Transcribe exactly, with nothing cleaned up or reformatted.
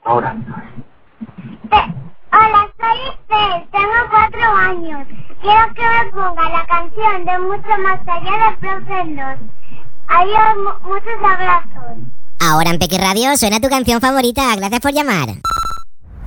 Ahora. Eh, hola, soy Esther, tengo cuatro años. Quiero que me ponga la canción de Mucho Más Allá de Frozen dos. Adiós, mu- muchos abrazos. Ahora en Peque Radio suena tu canción favorita. Gracias por llamar.